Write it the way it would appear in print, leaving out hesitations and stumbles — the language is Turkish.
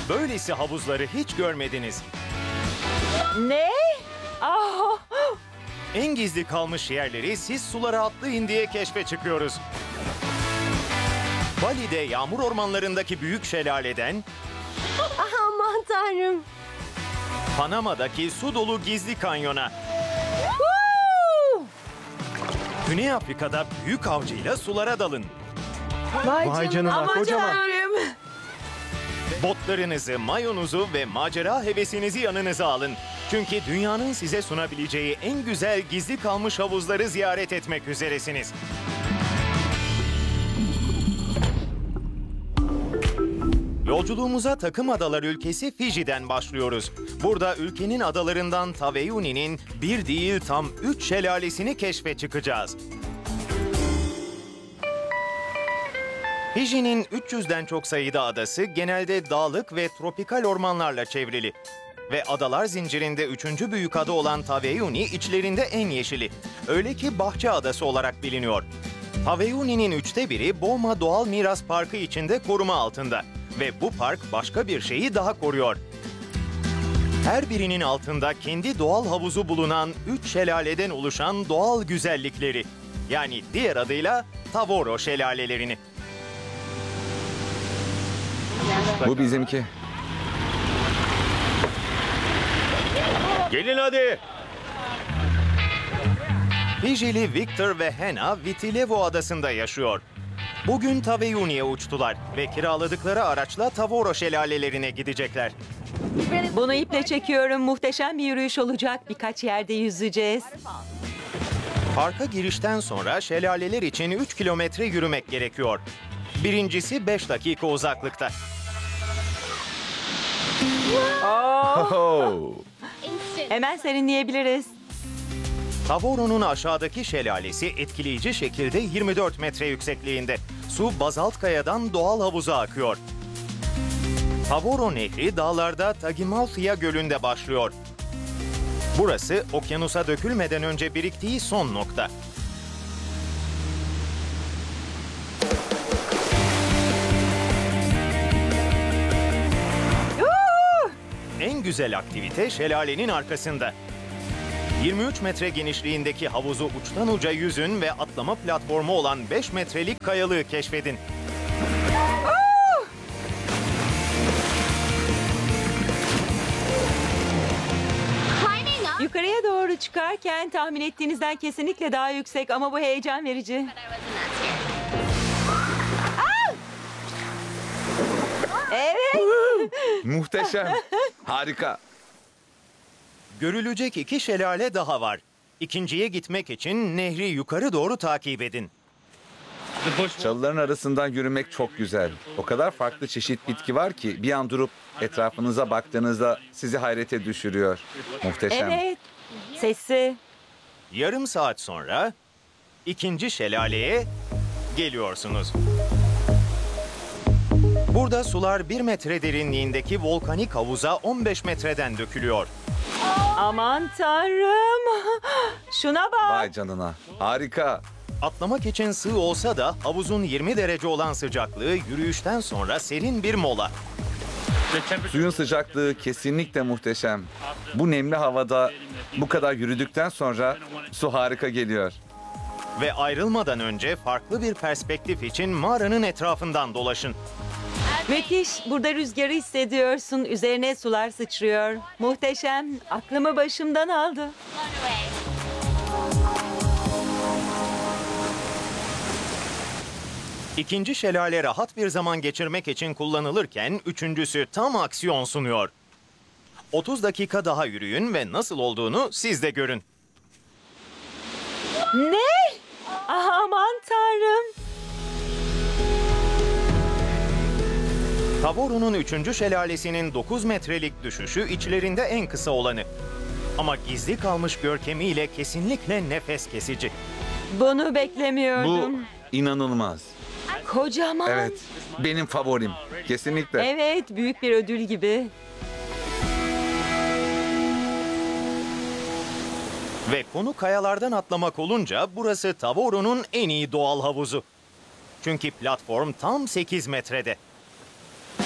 Böylesi havuzları hiç görmediniz. Ne? Ah, En gizli kalmış yerleri siz sulara atlayın diye keşfe çıkıyoruz. Bali'de yağmur ormanlarındaki büyük şelaleden, aman tanrım. Panama'daki su dolu gizli kanyona, Woo! Güney Afrika'da büyük avcıyla sulara dalın. Vay canına, Aman kocaman. tanrım. Botlarınızı, mayonuzu ve macera hevesinizi yanınıza alın. Çünkü dünyanın size sunabileceği en güzel gizli kalmış havuzları ziyaret etmek üzeresiniz. Yolculuğumuza takım adalar ülkesi Fiji'den başlıyoruz. Burada ülkenin adalarından Taveuni'nin bir değil tam 3 şelalesini keşfe çıkacağız. Fiji'nin 300'den çok sayıda adası genelde dağlık ve tropikal ormanlarla çevrili. Ve adalar zincirinde 3. büyük ada olan Taveuni içlerinde en yeşili. Öyle ki bahçe adası olarak biliniyor. Taveuni'nin 1/3'ü Boma Doğal Miras Parkı içinde koruma altında. Ve bu park başka bir şeyi daha koruyor. Her birinin altında kendi doğal havuzu bulunan 3 şelaleden oluşan doğal güzellikleri. Yani diğer adıyla Tavoro şelalelerini. Bu bizimki. Gelin hadi. Fijili Victor ve Hannah Vitilevo adasında yaşıyor. Bugün Taveuni'ye uçtular ve kiraladıkları araçla Tavoro şelalelerine gidecekler. Bunu iple çekiyorum. Muhteşem bir yürüyüş olacak. Birkaç yerde yüzeceğiz. Parka girişten sonra şelaleler için 3 kilometre yürümek gerekiyor. Birincisi 5 dakika uzaklıkta. Oho. Hemen serinleyebiliriz. Tavoro'nun aşağıdaki şelalesi etkileyici şekilde 24 metre yüksekliğinde. Su bazalt kayadan doğal havuza akıyor. Tavoro Nehri dağlarda Tagimalthia Gölü'nde başlıyor. Burası okyanusa dökülmeden önce biriktiği son nokta. En güzel aktivite şelalenin arkasında. 23 metre genişliğindeki havuzu uçtan uca yüzün ve atlama platformu olan 5 metrelik kayalığı keşfedin. Yukarıya doğru çıkarken tahmin ettiğinizden kesinlikle daha yüksek ama bu heyecan verici. Evet. Muhteşem. Harika. Görülecek 2 şelale daha var. İkinciye gitmek için nehri yukarı doğru takip edin. Çalıların arasından yürümek çok güzel. O kadar farklı çeşit bitki var ki bir an durup etrafınıza baktığınızda sizi hayrete düşürüyor. Muhteşem. Evet. Sesi. Yarım saat sonra ikinci şelaleye geliyorsunuz. Burada sular 1 metre derinliğindeki volkanik havuza 15 metreden dökülüyor. Aman tanrım. Şuna bak. Vay canına. Harika. Atlamak için sığ olsa da havuzun 20 derece olan sıcaklığı yürüyüşten sonra serin bir mola. Suyun sıcaklığı kesinlikle muhteşem. Bu nemli havada bu kadar yürüdükten sonra su harika geliyor. Ve ayrılmadan önce farklı bir perspektif için mağaranın etrafından dolaşın. Müthiş. Burada rüzgarı hissediyorsun. Üzerine sular sıçrıyor. Muhteşem. Aklımı başımdan aldı. İkinci şelale rahat bir zaman geçirmek için kullanılırken üçüncüsü tam aksiyon sunuyor. 30 dakika daha yürüyün ve nasıl olduğunu siz de görün. Ne? Aman tanrım. Tavoro'nun 3. şelalesinin 9 metrelik düşüşü içlerinde en kısa olanı. Ama gizli kalmış görkemiyle kesinlikle nefes kesici. Bunu Bu beklemiyordum. inanılmaz. Kocaman. Evet, benim favorim. Kesinlikle. Evet, büyük bir ödül gibi. Ve konu kayalardan atlamak olunca burası Tavoro'nun en iyi doğal havuzu. Çünkü platform tam 8 metrede.